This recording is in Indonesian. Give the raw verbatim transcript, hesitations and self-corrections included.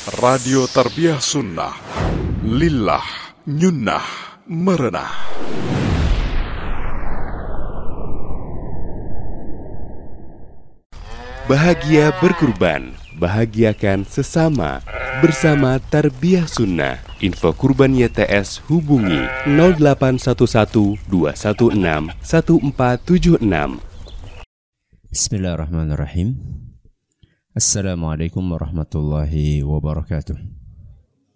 Radio Tarbiyah Sunnah, Lillah, Nyunnah, Merenah. Bahagia berkurban, bahagiakan sesama. Bersama Tarbiyah Sunnah. Info kurban Y T S hubungi nol delapan satu satu dua satu enam satu empat tujuh enam. Bismillahirrahmanirrahim. Assalamualaikum warahmatullahi wabarakatuh.